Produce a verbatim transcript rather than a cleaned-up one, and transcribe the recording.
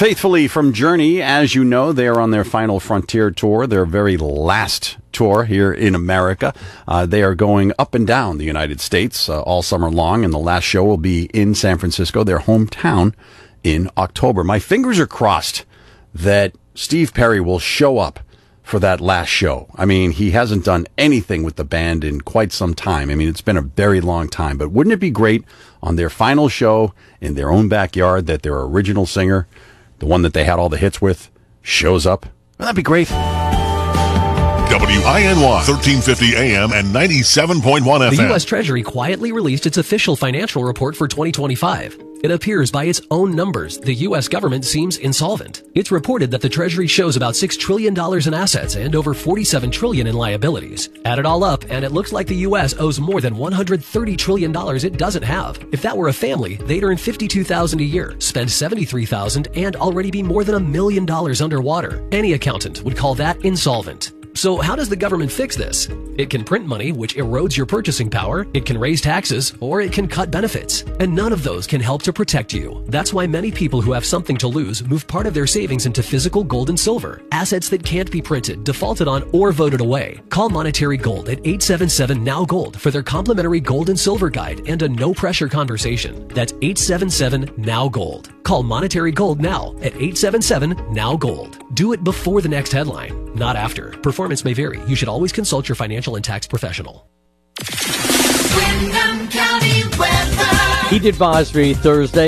Faithfully from Journey, as you know, they are on their final Frontier tour, their very last tour here in America. Uh, they are going up and down the United States uh, all summer long, and the last show will be in San Francisco, their hometown, in October. My fingers are crossed that Steve Perry will show up for that last show. I mean, he hasn't done anything with the band in quite some time. I mean, it's been a very long time, but wouldn't it be great on their final show in their own backyard that their original singer, the one that they had all the hits with, shows up? Wouldn't that be great? W I N Y, thirteen fifty A M and ninety-seven point one F M. The U S Treasury quietly released its official financial report for twenty twenty-five. It appears by its own numbers, the U S government seems insolvent. It's reported that the Treasury shows about six trillion dollars in assets and over forty-seven trillion dollars in liabilities. Add it all up, and it looks like the U S owes more than one hundred thirty trillion dollars it doesn't have. If that were a family, they'd earn fifty-two thousand dollars a year, spend seventy-three thousand dollars, and already be more than a million dollars underwater. Any accountant would call that insolvent. So how does the government fix this? It can print money, which erodes your purchasing power, it can raise taxes, or it can cut benefits. And none of those can help to protect you. That's why many people who have something to lose move part of their savings into physical gold and silver, assets that can't be printed, defaulted on, or voted away. Call Monetary Gold at eight seven seven N O W Gold for their complimentary gold and silver guide and a no-pressure conversation. That's eight seven seven N O W Gold. Call Monetary Gold now at eight seven seven N O W Gold. Do it before the next headline, not after. Performance may vary. You should always consult your financial and tax professional. Windham County weather. Heat advisory Thursday.